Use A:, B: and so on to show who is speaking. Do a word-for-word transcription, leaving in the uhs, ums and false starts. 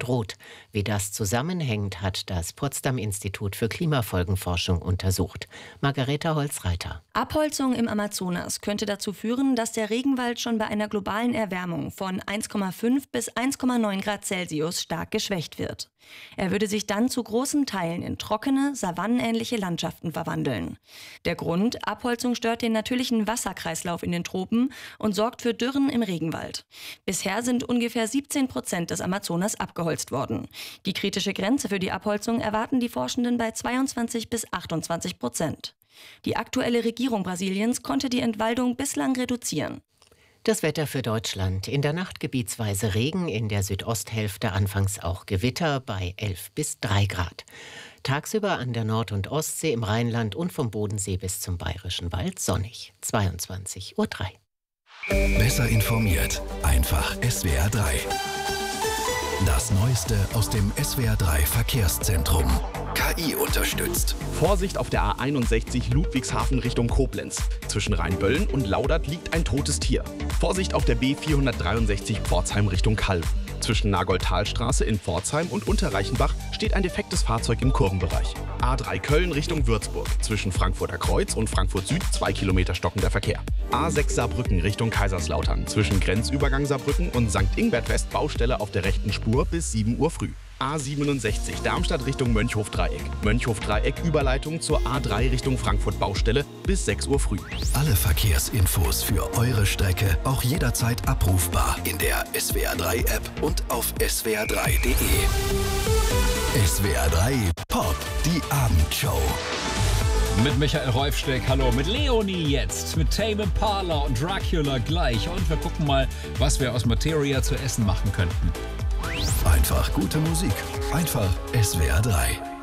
A: bedroht. Wie das zusammenhängt, hat das Potsdam-Institut für Klimafolgenforschung untersucht. Margareta Holzreiter.
B: Abholzung im Amazonas könnte dazu führen, dass der Regenwald schon bei einer globalen Erwärmung von eins Komma fünf bis eins Komma neun Grad Celsius stark geschwächt wird. Er würde sich dann zu großen Teilen in trockene, savannenähnliche Landschaften verwandeln. Der Grund: Abholzung stört den natürlichen Wasserkreislauf in den Tropen und sorgt für Dürren im Regenwald. Bisher sind ungefähr siebzehn Prozent des Amazonas abgeholzt worden. Die kritische Grenze für die Abholzung erwarten die Forschenden bei zweiundzwanzig bis achtundzwanzig Prozent. Die aktuelle Regierung Brasiliens konnte die Entwaldung bislang reduzieren.
A: Das Wetter für Deutschland. In der Nacht gebietsweise Regen, in der Südosthälfte anfangs auch Gewitter bei elf bis drei Grad. Tagsüber an der Nord- und Ostsee, im Rheinland und vom Bodensee bis zum Bayerischen Wald sonnig. zweiundzwanzig Uhr drei.
C: Besser informiert. Einfach S W R drei. Das Neueste aus dem S W R drei Verkehrszentrum. K I unterstützt.
D: Vorsicht auf der A einundsechzig Ludwigshafen Richtung Koblenz. Zwischen Rheinböllen und Laudert liegt ein totes Tier. Vorsicht auf der B vierhundertdreiundsechzig Pforzheim Richtung Calw. Zwischen Nagoldtalstraße in Pforzheim und Unterreichenbach steht ein defektes Fahrzeug im Kurvenbereich. A drei Köln Richtung Würzburg. Zwischen Frankfurter Kreuz und Frankfurt Süd zwei Kilometer stockender Verkehr. A sechs Saarbrücken Richtung Kaiserslautern. Zwischen Grenzübergang Saarbrücken und Sankt Ingbert West Baustelle auf der rechten Spur bis sieben Uhr früh. A siebenundsechzig Darmstadt Richtung Mönchhof-Dreieck. Mönchhof-Dreieck Überleitung zur A drei Richtung Frankfurt Baustelle bis sechs Uhr früh.
C: Alle Verkehrsinfos für eure Strecke auch jederzeit abrufbar in der S W R drei App und auf S W R drei Punkt de. S W R drei Pop, die Abendshow.
E: Mit Michael Reufsteck, hallo, mit Leonie jetzt, mit Tame Impala und Dracula gleich. Und wir gucken mal, was wir aus Materia zu essen machen könnten.
C: Einfach gute Musik. Einfach S W R drei.